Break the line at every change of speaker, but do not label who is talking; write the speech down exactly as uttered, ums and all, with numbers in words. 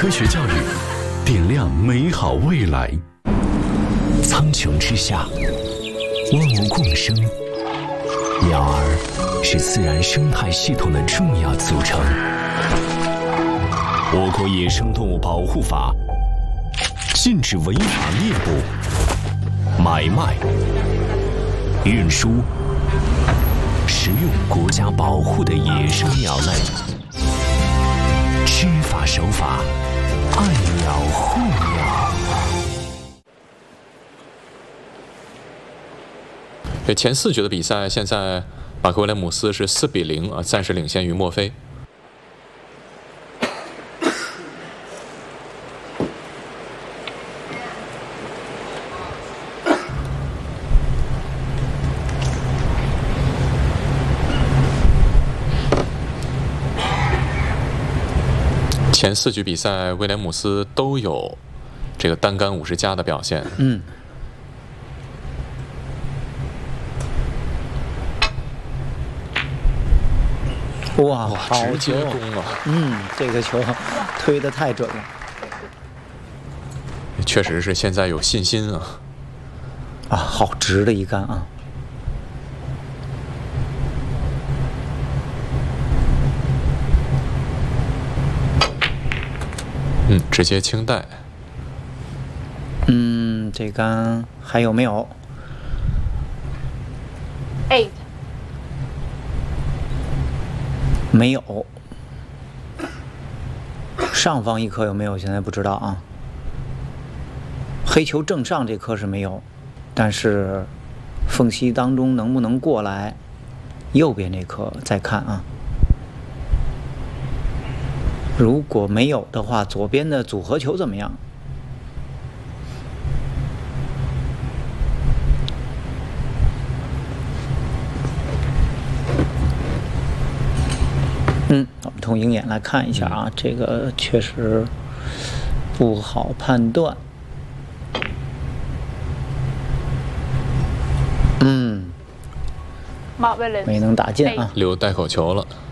科学教育，点亮美好未来。苍穹之下，万物共生，鸟儿是自然生态系统的重要组成。我国野生动物保护法禁止违法猎捕、买卖、运输、食用国家保护的野生鸟类。知法守法，爱鸟护鸟。
这前四局的比赛，现在马克威廉姆斯是四比零啊，暂时领先于墨菲。前四局比赛，威廉姆斯都有这个单杆五十加的表现。
嗯。哇，好
直接
球！
攻啊！
嗯，这个球推得太准了。
确实是现在有信心啊！
啊，好直的一杆啊！
嗯，直接清带。
嗯，这杆还有没有
？Eight。
没有。上方一颗有没有？现在不知道啊。黑球正上这颗是没有，但是缝隙当中能不能过来？右边这颗再看啊。如果没有的话，左边的组合球怎么样？嗯，我们从鹰眼来看一下啊，这个确实不好判断。嗯，没能打进啊，
留带口球了。